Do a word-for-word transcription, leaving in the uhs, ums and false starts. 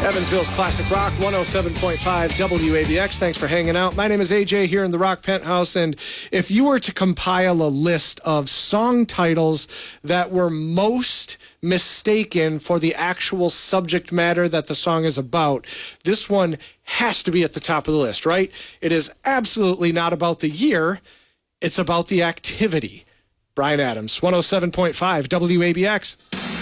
Evansville's Classic Rock, one oh seven point five W A B X. Thanks for hanging out. My name is A J here in the Rock Penthouse, and if you were to compile a list of song titles that were most mistaken for the actual subject matter that the song is about, this one has to be at the top of the list, right? It is absolutely not about the year. It's about the activity. Bryan Adams, one oh seven point five W A B X.